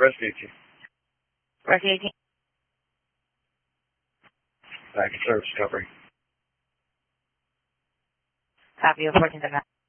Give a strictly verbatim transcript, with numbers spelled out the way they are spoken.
Rescue eighteen. Rescue eighteen. Back to service, covering. Copy of fourteen seven.